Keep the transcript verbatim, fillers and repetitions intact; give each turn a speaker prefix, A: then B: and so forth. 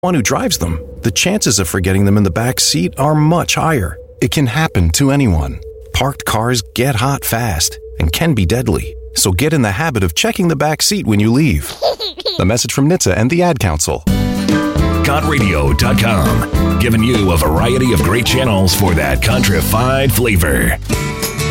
A: one who drives them, the chances of forgetting them in the back seat are much higher. It can happen to anyone. Parked cars get hot fast and can be deadly. So get in the habit of checking the back seat when you leave. The message from N H T S A and the Ad Council.
B: God Radio dot com, giving you a variety of great channels for that countrified flavor.